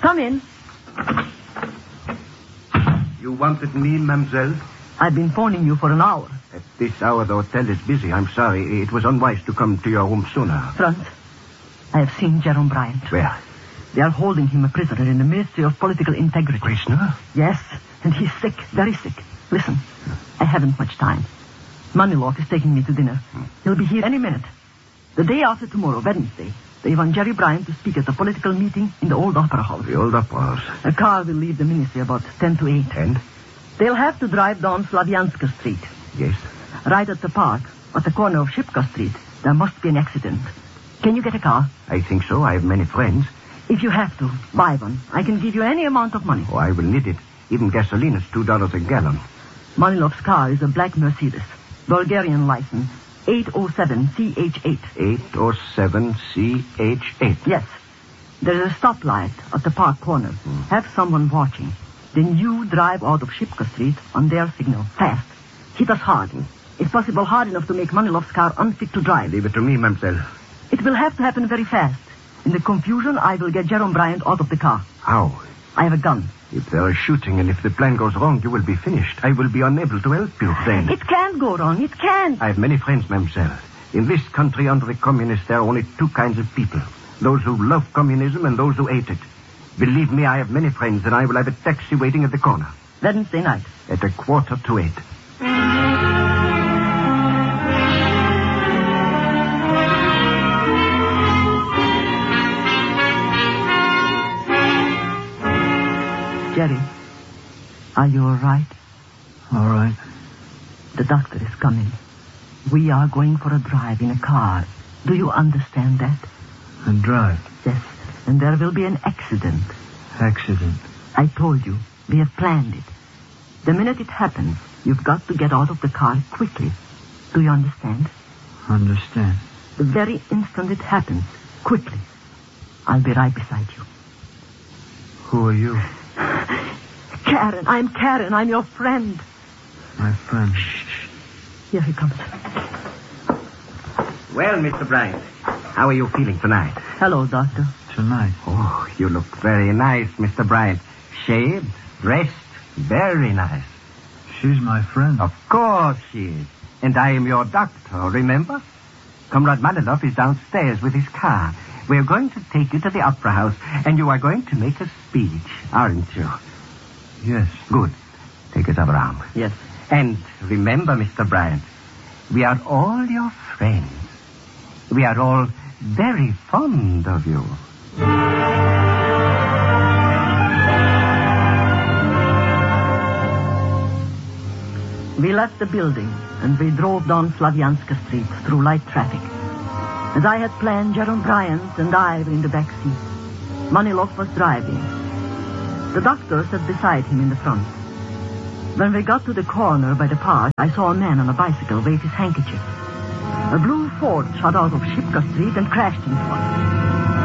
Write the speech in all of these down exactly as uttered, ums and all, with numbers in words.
Come in. You wanted me, mademoiselle? I've been phoning you for an hour. At this hour, the hotel is busy. I'm sorry. It was unwise to come to your room sooner. Franz, I have seen Jerome Bryant. Where? They are holding him a prisoner in the Ministry of Political Integrity. Prisoner? Yes, and he's sick, very sick. Listen, I haven't much time. Manilov is taking me to dinner. He'll be here any minute. The day after tomorrow, Wednesday, they want Jerry Bryant to speak at a political meeting in the old opera house. The old opera house? A car will leave the ministry about ten to eight. And? They'll have to drive down Slavianska Street. Yes. Right at the park, at the corner of Shipka Street, there must be an accident. Can you get a car? I think so. I have many friends. If you have to, buy one. I can give you any amount of money. Oh, I will need it. Even gasoline is two dollars a gallon. Manilov's car is a black Mercedes. Bulgarian license. eight oh seven C H eight. eight oh seven C H eight. Yes. There's a stoplight at the park corner. Hmm. Have someone watching. Then you drive out of Shipka Street on their signal. Fast. Hit us hard. If possible, hard enough to make Manilov's car unfit to drive. Leave it to me, mademoiselle. It will have to happen very fast. In the confusion, I will get Jerome Bryant out of the car. How? I have a gun. If there is shooting and if the plan goes wrong, you will be finished. I will be unable to help you then. It can't go wrong. It can't. I have many friends, mademoiselle. In this country, under the communists, there are only two kinds of people. Those who love communism and those who hate it. Believe me, I have many friends, and I will have a taxi waiting at the corner. Wednesday night. At a quarter to eight. Jerry, are you all right? All right. The doctor is coming. We are going for a drive in a car. Do you understand that? A drive? Yes. And there will be an accident. Accident? I told you. We have planned it. The minute it happens, you've got to get out of the car quickly. Do you understand? Understand. The very instant it happens, quickly. I'll be right beside you. Who are you? Karen. I'm Karen. I'm your friend. My friend. Shh. Here he comes. Well, Mister Bryant, how are you feeling tonight? Hello, Doctor. Tonight? Oh, you look very nice, Mister Bryant. Shaved, dressed, very nice. She's my friend. Of course she is. And I am your doctor, remember? Comrade Manilov is downstairs with his car. We're going to take you to the opera house, and you are going to make a speech, aren't you? Yes. Good. Take us around. Yes. And remember, Mister Bryant, we are all your friends. We are all very fond of you. We left the building, and we drove down Slavianska Street through light traffic. As I had planned, Jerome Bryant and I were in the back seat. Manilov was driving. The doctor sat beside him in the front. When we got to the corner by the park, I saw a man on a bicycle wave his handkerchief. A blue Ford shot out of Shipka Street and crashed into us.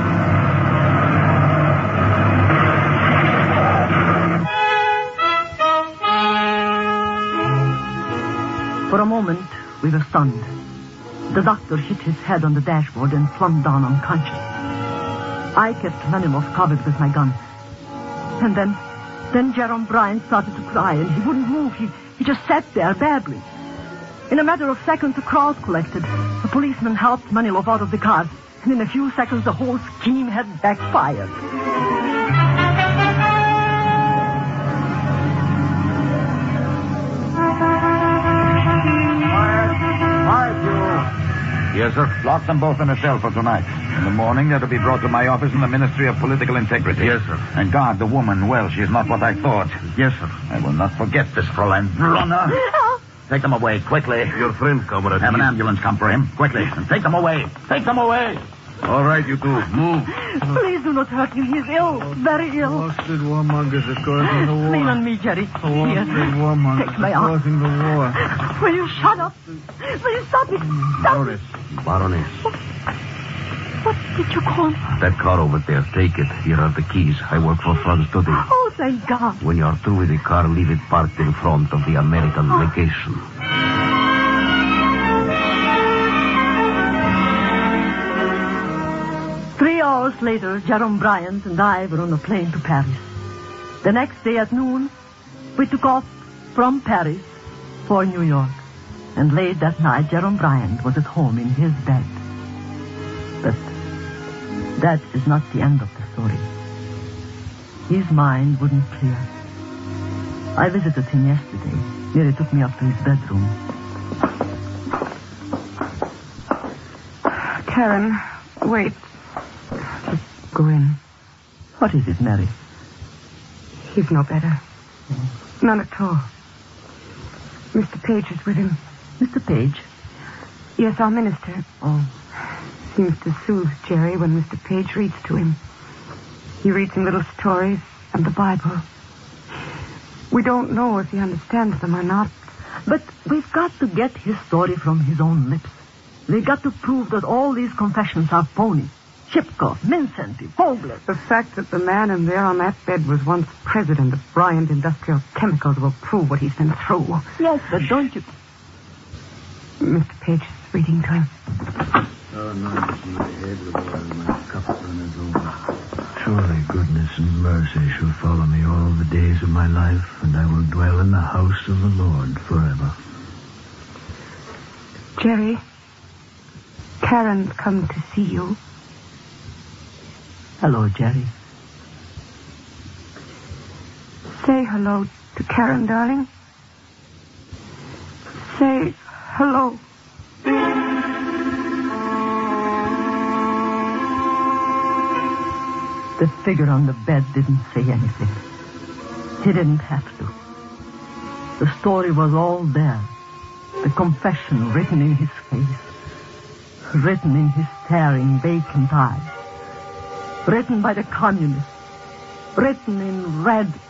For a moment, we were stunned. The doctor hit his head on the dashboard and slumped down unconscious. I kept Manilov covered with my gun. And then, then Jerome Bryant started to cry, and he wouldn't move. He, he just sat there, babbling. In a matter of seconds, a crowd collected. A policeman helped Manilov out of the car, and in a few seconds, the whole scheme had backfired. Yes, sir. Lock them both in a cell for tonight. In the morning, they're to be brought to my office in the Ministry of Political Integrity. Yes, sir. And guard the woman well. She's not what I thought. Yes, sir. I will not forget this, Fräulein Brunner. Take them away, quickly. Your friend, comrade. Have an ambulance come for him, quickly. And take them away. Take them away. All right, you two. Move. Please do not hurt him. He's ill. Very ill. Worsted warmongers are causing the war. Lean on me, Jerry. Worsted warmongers Take my are arm. causing the war. Will you shut up? Will you stop it? Stop Boris. Baroness. What did you call me? That car over there, take it. Here are the keys. I work for Franz today. Oh, thank God. When you're through with the car, leave it parked in front of the American Oh. legation. Three hours weeks later, Jerome Bryant and I were on a plane to Paris. The next day at noon, we took off from Paris for New York. And late that night, Jerome Bryant was at home in his bed. But that is not the end of the story. His mind wouldn't clear. I visited him yesterday. Mary took me up to his bedroom. Karen, wait. Just go in. What is it, Mary? He's no better. None at all. Mister Page is with him. Mister Page? Yes, our minister. Oh. Seems to soothe Jerry when Mister Page reads to him. He reads him little stories and the Bible. We don't know if he understands them or not. But we've got to get his story from his own lips. We've got to prove that all these confessions are phony. Shipko, Vincenti, Vogler. The fact that the man in there on that bed was once president of Bryant Industrial Chemicals will prove what he's been through. Yes, but don't you... Mister Page is reading to him. Oh, no, it's my head with oil, my cup runneth over. Surely goodness and mercy shall follow me all the days of my life, and I will dwell in the house of the Lord forever. Jerry, Karen's come to see you. Hello, Jerry. Say hello to Karen, darling. Say hello. The figure on the bed didn't say anything. He didn't have to. The story was all there. The confession written in his face. Written in his staring, vacant eyes. Written by the communists. Written in red